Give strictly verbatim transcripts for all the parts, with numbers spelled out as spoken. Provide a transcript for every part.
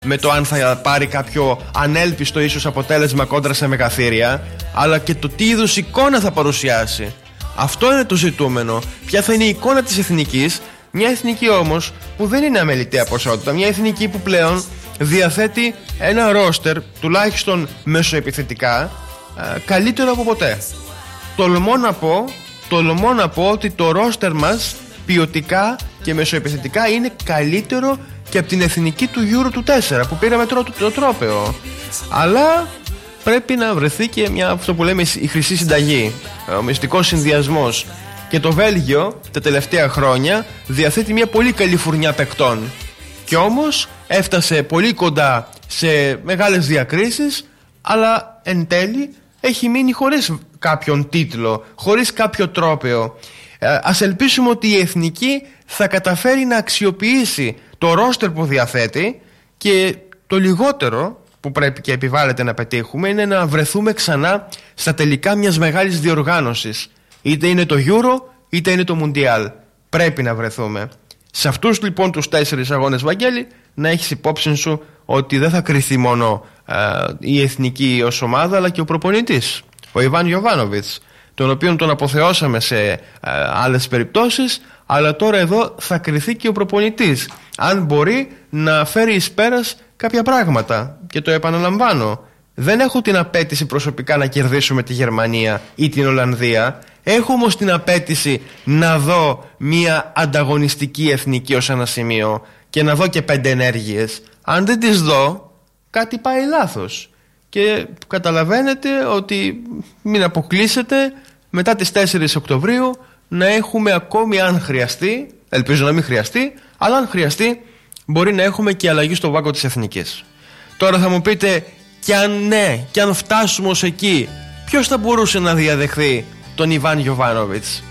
με το αν θα πάρει κάποιο ανέλπιστο ίσως αποτέλεσμα κόντρα σε μεγαθύρια, αλλά και το τι είδους εικόνα θα παρουσιάσει. Αυτό είναι το ζητούμενο. Ποια θα είναι η εικόνα της εθνικής, μια εθνική όμως που δεν είναι αμεληταία ποσότητα, μια εθνική που πλέον διαθέτει ένα ρόστερ, τουλάχιστον μεσοεπιθετικά, καλύτερο από ποτέ. Τολμώ να πω, τολμώ να πω ότι το ρόστερ μας ποιοτικά και μεσοεπιθετικά είναι καλύτερο και από την εθνική του Euro του τέσσερα που πήραμε τώρα το, το τρόπαιο. Αλλά πρέπει να βρεθεί και μια, αυτό που λέμε, η χρυσή συνταγή, ο μυστικός συνδυασμός. Και το Βέλγιο τα τελευταία χρόνια διαθέτει μια πολύ καλή φουρνιά παικτών. Και όμως έφτασε πολύ κοντά σε μεγάλες διακρίσεις, αλλά εν τέλει έχει μείνει χωρίς κάποιον τίτλο, χωρίς κάποιο τρόπαιο. Ε, ας ελπίσουμε ότι η εθνική θα καταφέρει να αξιοποιήσει το ρόστερ που διαθέτει, και το λιγότερο που πρέπει και επιβάλλεται να πετύχουμε είναι να βρεθούμε ξανά στα τελικά μιας μεγάλης διοργάνωσης. Είτε είναι το Euro είτε είναι το Mundial. Πρέπει να βρεθούμε. Σε αυτούς λοιπόν τους τέσσερις αγώνες, Βαγγέλη, να έχεις υπόψη σου ότι δεν θα κριθεί μόνο α, η εθνική ως ομάδα, αλλά και ο προπονητής, ο Ιβάν Γιοβάνοβιτς, τον οποίον τον αποθεώσαμε σε α, άλλες περιπτώσεις, αλλά τώρα εδώ θα κριθεί και ο προπονητής, αν μπορεί να φέρει εις πέρας κάποια πράγματα. Και το επαναλαμβάνω, δεν έχω την απέτηση προσωπικά να κερδίσουμε τη Γερμανία ή την Ολλανδία. Έχω όμως την απέτηση να δω μια ανταγωνιστική εθνική ως ένα σημείο και να δω και πέντε ενέργειες. Αν δεν τις δω, κάτι πάει λάθος. Και καταλαβαίνετε ότι μην αποκλείσετε μετά τις τέσσερις Οκτωβρίου να έχουμε ακόμη, αν χρειαστεί, ελπίζω να μην χρειαστεί, αλλά αν χρειαστεί μπορεί να έχουμε και αλλαγή στο βάγκο της εθνικής. Τώρα θα μου πείτε, κι αν ναι, κι αν φτάσουμε ως εκεί, ποιος θα μπορούσε να διαδεχθεί τον Ιβάν Γιοβάνοβιτς?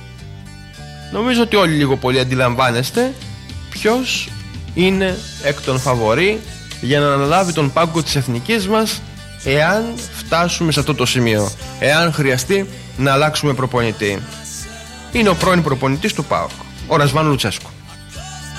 Νομίζω ότι όλοι λίγο πολύ αντιλαμβάνεστε ποιος είναι εκ των φαβορί για να αναλάβει τον πάγκο της εθνικής μας, εάν φτάσουμε σε αυτό το σημείο, εάν χρειαστεί να αλλάξουμε προπονητή. Είναι ο πρώην προπονητής του ΠΑΟΚ, ο Ρασβάν Λουτσέσκου.